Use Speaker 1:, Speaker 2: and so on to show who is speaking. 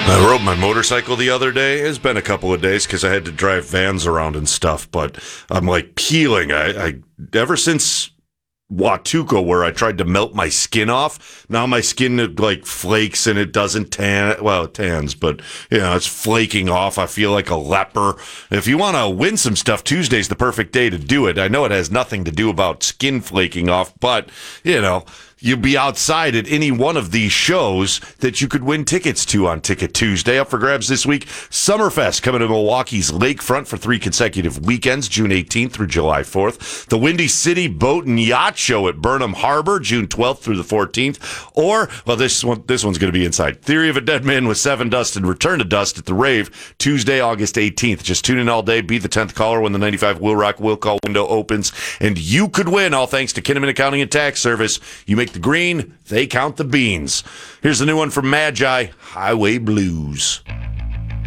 Speaker 1: I rode my motorcycle the other day. It's been a couple of days because I had to drive vans around and stuff, but I'm like peeling. I ever since Watuco, where I tried to melt my skin off, now my skin like flakes and it doesn't tan. Well, it tans, but it's flaking off. I feel like a leper. If you want to win some stuff, Tuesday's the perfect day to do it. I know it has nothing to do about skin flaking off, but you'd be outside at any one of these shows that you could win tickets to on Ticket Tuesday. Up for grabs this week, Summerfest coming to Milwaukee's Lakefront for 3 consecutive weekends, June 18th through July 4th. The Windy City Boat and Yacht Show at Burnham Harbor, June 12th through the 14th. Or, well, this one's going to be inside. Theory of a Dead Man with Seven Dust and Return to Dust at the Rave, Tuesday, August 18th. Just tune in all day, be the 10th caller when the 95 Will Rock Will Call window opens, and you could win, all thanks to Kinnaman Accounting and Tax Service. You make the green, they count the beans. Here's the new one from Magi, Highway Blues.